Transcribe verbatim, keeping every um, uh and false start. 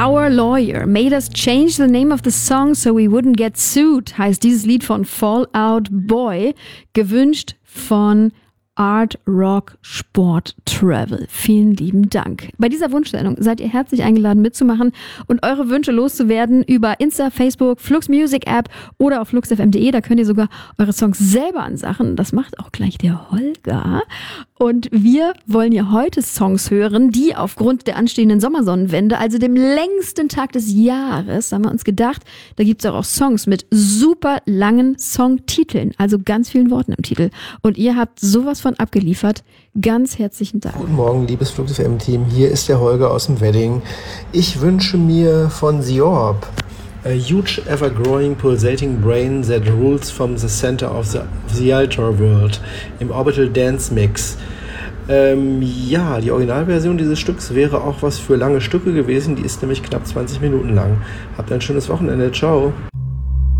Our Lawyer made us change the name of the song so we wouldn't get sued, heißt dieses Lied von Fall Out Boy, gewünscht von Art Rock Sport Travel. Vielen lieben Dank. Bei dieser Wunschsendung seid ihr herzlich eingeladen mitzumachen und eure Wünsche loszuwerden über Insta, Facebook, Flux Music App oder auf flux f m punkt d e. Da könnt ihr sogar eure Songs selber ansagen. Das macht auch gleich der Holger. Und wir wollen ja heute Songs hören, die aufgrund der anstehenden Sommersonnenwende, also dem längsten Tag des Jahres, haben wir uns gedacht, da gibt es auch, auch Songs mit super langen Songtiteln, also ganz vielen Worten im Titel. Und ihr habt sowas von abgeliefert. Ganz herzlichen Dank. Guten Morgen, liebes Flux F M-Team. Hier ist der Holger aus dem Wedding. Ich wünsche mir von The Orb A huge, ever-growing, pulsating brain that rules from the center of the, of the ultra world im Orbital Dance Mix. Ähm, ja, die Originalversion dieses Stücks wäre auch was für lange Stücke gewesen. Die ist nämlich knapp zwanzig Minuten lang. Habt ein schönes Wochenende. Ciao.